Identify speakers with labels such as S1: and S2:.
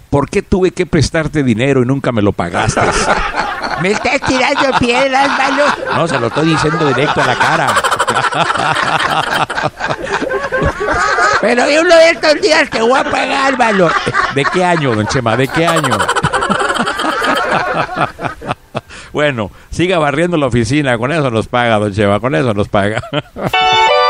S1: ¿por qué tuve que prestarte dinero y nunca me lo pagaste?
S2: ¿Me estás tirando piedras, Álvaro?
S1: No, se lo estoy diciendo directo a la cara.
S2: Pero de uno de estos días te voy a pagar, Álvaro.
S1: ¿De qué año, don Chema? ¿De qué año? Bueno, siga barriendo la oficina. Con eso nos paga, don Chema. Con eso nos paga.